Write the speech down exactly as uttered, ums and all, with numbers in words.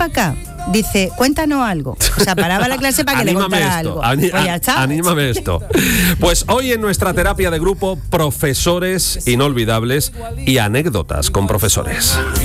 acá. Dice, cuéntanos algo. O sea, paraba la clase para que le contara esto, algo. Ani- Pues ya está. Anímame esto. Pues hoy en nuestra terapia de grupo, profesores inolvidables y anécdotas con profesores.